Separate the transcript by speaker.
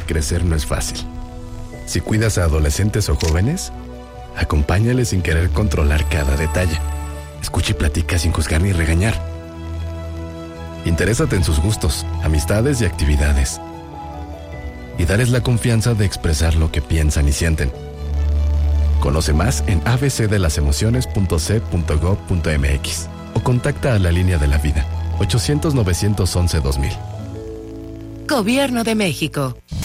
Speaker 1: crecer no es fácil. Si cuidas a adolescentes o jóvenes, acompáñales sin querer controlar cada detalle. Escucha y platica sin juzgar ni regañar. Interésate en sus gustos, amistades y actividades. Y dales la confianza de expresar lo que piensan y sienten. Conoce más en abcdelasemociones.c.gov.mx o contacta a la línea de la vida 800-911-2000.
Speaker 2: Gobierno de México.